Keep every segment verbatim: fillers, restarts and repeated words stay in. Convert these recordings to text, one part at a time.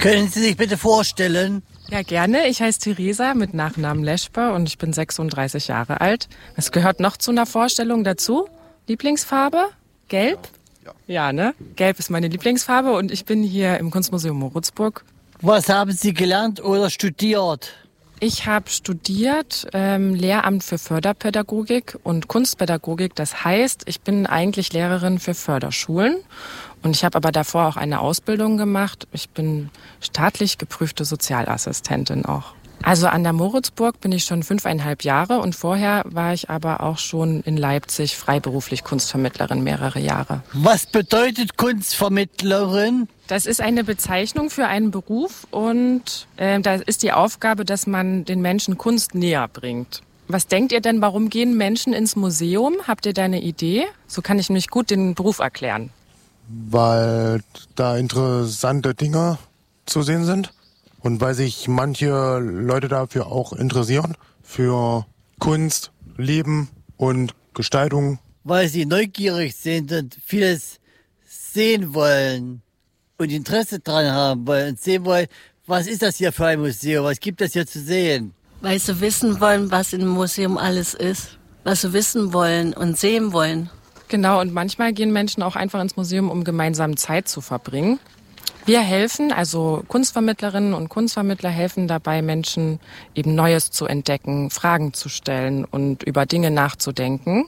Können Sie sich bitte vorstellen? Ja, gerne. Ich heiße Theresa mit Nachnamen Leschper und ich bin sechsunddreißig Jahre alt. Was gehört noch zu einer Vorstellung dazu? Lieblingsfarbe? Gelb? Ja. Ja, ne? Gelb ist meine Lieblingsfarbe und ich bin hier im Kunstmuseum Moritzburg. Was haben Sie gelernt oder studiert? Ich habe studiert ähm, Lehramt für Förderpädagogik und Kunstpädagogik. Das heißt, ich bin eigentlich Lehrerin für Förderschulen. Und ich habe aber davor auch eine Ausbildung gemacht. Ich bin staatlich geprüfte Sozialassistentin auch. Also an der Moritzburg bin ich schon fünfeinhalb Jahre und vorher war ich aber auch schon in Leipzig freiberuflich Kunstvermittlerin mehrere Jahre. Was bedeutet Kunstvermittlerin? Das ist eine Bezeichnung für einen Beruf und äh, da ist die Aufgabe, dass man den Menschen Kunst näher bringt. Was denkt ihr denn, warum gehen Menschen ins Museum? Habt ihr da eine Idee? So kann ich nämlich gut den Beruf erklären. Weil da interessante Dinge zu sehen sind und weil sich manche Leute dafür auch interessieren, für Kunst, Leben und Gestaltung. Weil sie neugierig sind und vieles sehen wollen und Interesse dran haben wollen und sehen wollen, was ist das hier für ein Museum, was gibt es hier zu sehen? Weil sie wissen wollen, was im Museum alles ist, was sie wissen wollen und sehen wollen. Genau, und manchmal gehen Menschen auch einfach ins Museum, um gemeinsam Zeit zu verbringen. Wir helfen, also Kunstvermittlerinnen und Kunstvermittler helfen dabei, Menschen eben Neues zu entdecken, Fragen zu stellen und über Dinge nachzudenken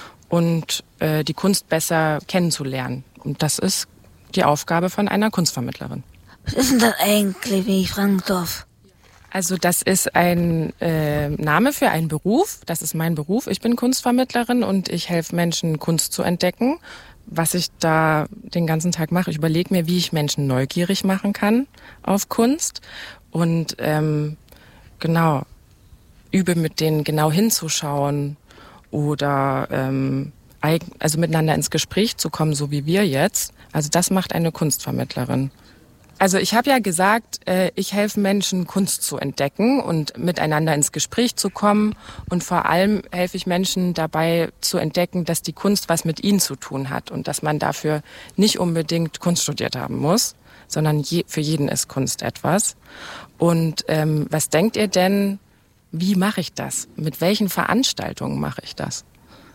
und äh, die Kunst besser kennenzulernen. Und das ist die Aufgabe von einer Kunstvermittlerin. Was ist denn das eigentlich, wie ich fragen darf? Also das ist ein äh, Name für einen Beruf. Das ist mein Beruf. Ich bin Kunstvermittlerin und ich helfe Menschen, Kunst zu entdecken. Was ich da den ganzen Tag mache, ich überlege mir, wie ich Menschen neugierig machen kann auf Kunst. Und ähm, genau, übe mit denen genau hinzuschauen oder ähm, also miteinander ins Gespräch zu kommen, so wie wir jetzt. Also das macht eine Kunstvermittlerin. Also ich habe ja gesagt, ich helfe Menschen, Kunst zu entdecken und miteinander ins Gespräch zu kommen. Und vor allem helfe ich Menschen dabei zu entdecken, dass die Kunst was mit ihnen zu tun hat und dass man dafür nicht unbedingt Kunst studiert haben muss, sondern je, für jeden ist Kunst etwas. Und ähm, was denkt ihr denn, wie mache ich das? Mit welchen Veranstaltungen mache ich das?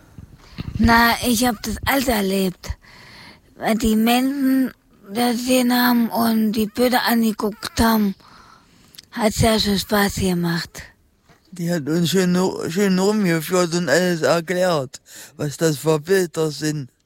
Na, ich habe das alles erlebt. Weil die Menschen gesehen haben und die Bilder angeguckt haben, hat sehr viel Spaß gemacht. Die hat uns schön, schön rumgeführt und alles erklärt, was das für Bilder sind.